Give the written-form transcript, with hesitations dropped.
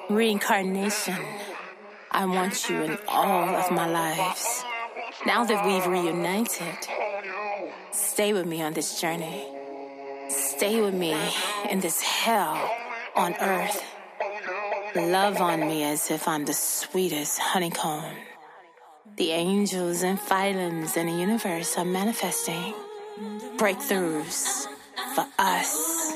Reincarnation, I want you in all of my lives. Now that we've reunited, stay with me on this journey. Stay with me in this hell on earth. Love on me as if I'm the sweetest honeycomb. The angels and phylums in the universe are manifesting breakthroughs for us.